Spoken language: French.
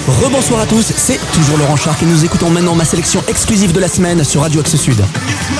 Rebonsoir à tous, c'est toujours Laurent Charc et nous écoutons maintenant ma sélection exclusive de la semaine sur Radio Axe Sud.